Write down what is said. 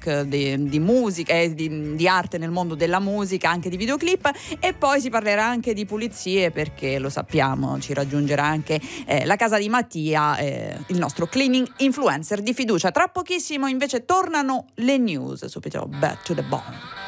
rock, di musica e di arte nel mondo della musica, anche di videoclip, e poi si parlerà anche di pulizie, perché lo sappiamo, ci raggiungerà anche la casa di Mattia, il nostro cleaning influencer di fiducia. Tra pochissimo invece tornano le news, subito back to the bone.